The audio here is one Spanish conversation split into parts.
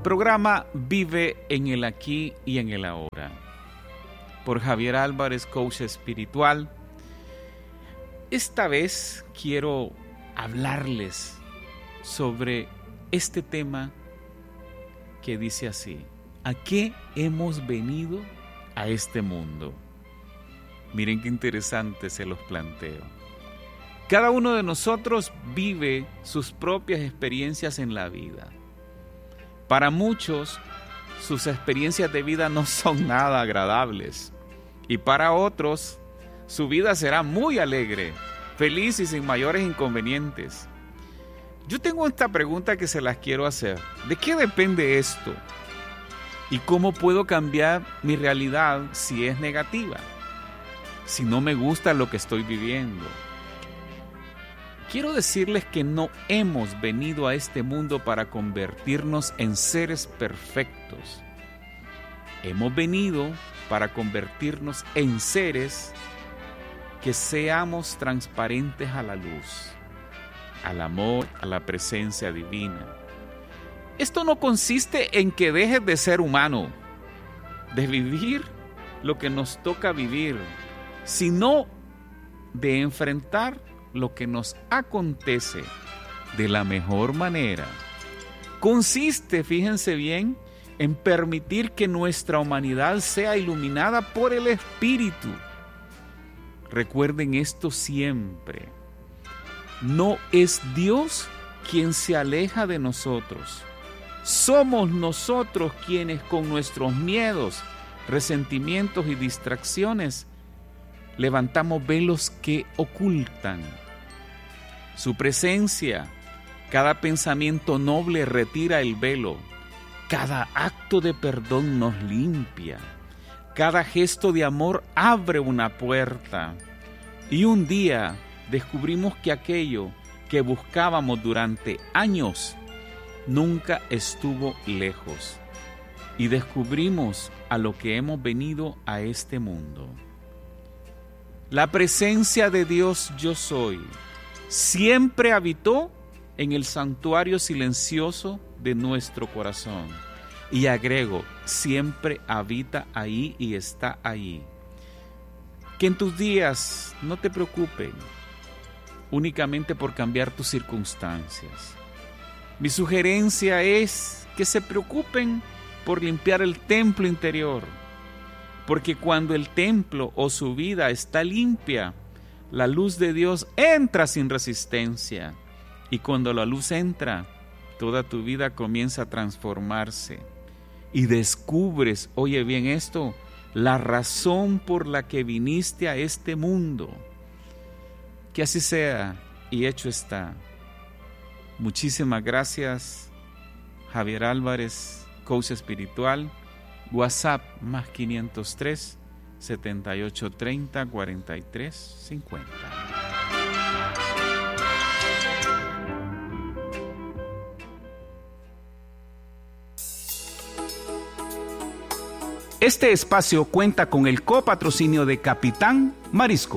Programa Vive en el Aquí y en el Ahora, por Javier Álvarez, coach espiritual. Esta vez quiero hablarles sobre este tema que dice así: ¿a qué hemos venido a este mundo? Miren qué interesante, se los planteo. Cada uno de nosotros vive sus propias experiencias en la vida. Para muchos, sus experiencias de vida no son nada agradables. Y para otros, su vida será muy alegre, feliz y sin mayores inconvenientes. Yo tengo esta pregunta que se las quiero hacer. ¿De qué depende esto? ¿Y cómo puedo cambiar mi realidad si es negativa? Si no me gusta lo que estoy viviendo. Quiero decirles que no hemos venido a este mundo para convertirnos en seres perfectos. Hemos venido para convertirnos en seres que seamos transparentes a la luz, al amor, a la presencia divina. Esto no consiste en que dejes de ser humano, de vivir lo que nos toca vivir, sino de enfrentar lo que nos acontece de la mejor manera. Consiste, fíjense bien, en permitir que nuestra humanidad sea iluminada por el Espíritu. Recuerden esto siempre. No es Dios quien se aleja de nosotros. Somos nosotros quienes con nuestros miedos, resentimientos y distracciones levantamos velos que ocultan su presencia. Cada pensamiento noble retira el velo. Cada acto de perdón nos limpia. Cada gesto de amor abre una puerta. Y un día descubrimos que aquello que buscábamos durante años nunca estuvo lejos. Y descubrimos a lo que hemos venido a este mundo. La presencia de Dios Yo Soy siempre habitó en el santuario silencioso de nuestro corazón. Y agrego, siempre habita ahí y está ahí. Que en tus días no te preocupen únicamente por cambiar tus circunstancias. Mi sugerencia es que se preocupen por limpiar el templo interior. Porque cuando el templo o su vida está limpia, la luz de Dios entra sin resistencia. Y cuando la luz entra, toda tu vida comienza a transformarse. Y descubres, oye bien esto, la razón por la que viniste a este mundo. Que así sea y hecho está. Muchísimas gracias, Javier Álvarez, coach espiritual. WhatsApp más 503 7830 4350. Este espacio cuenta con el copatrocinio de Capitán Marisco.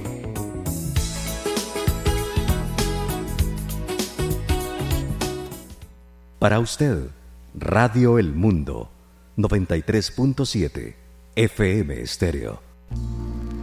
Para usted, Radio El Mundo, 93.7 FM Estéreo.